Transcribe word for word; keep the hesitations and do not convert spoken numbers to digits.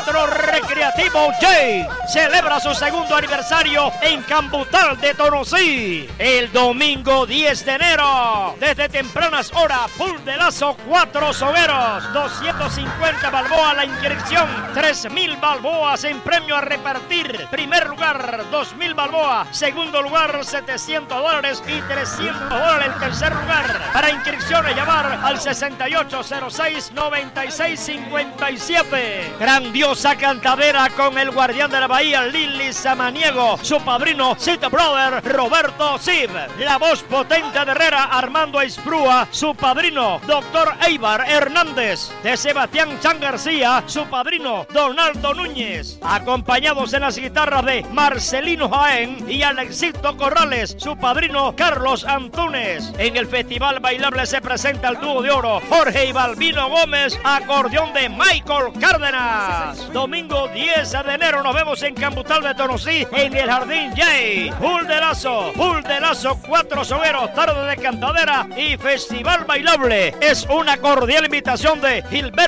Centro Recreativo Jay celebra su segundo aniversario en Cambutal de Tonosí. El domingo diez de enero, desde tempranas horas, pool de lazo, cuatro sogueros, doscientos cincuenta balboas la inscripción, tres mil balboas en premio a repartir. Primer lugar, dos mil balboas. Segundo lugar, setecientos dólares y trescientos dólares el tercer lugar. Para inscripciones, llamar al sesenta y ocho cero seis, noventa y seis cincuenta y siete. Grandiosa cantadera con el guardián de la bahía, Lili Samaniego. Su padrino, Cita Brother, Roberto Sib. La voz potente de Herrera, Armando Esprúa. Su padrino, doctor Eibar Hernández. De Sebastián Chan García, su padrino, Donaldo Núñez. Acompañados en las guitarras de Marcelino Jaén y Alexito Corrales, su padrino, Carlos Antunes. En el Festival Bailable se presenta el dúo de oro, Jorge y Balbino Gómez, acordeón de Michael Cárdenas. Domingo diez de enero nos vemos en Cambutal de Tonosí, en el Jardín Jay. Pool de lazo, pool de lazo, cuatro sogueros, tarde de cantadera y Festival Bailable. Es una cordial invitación de Gilberto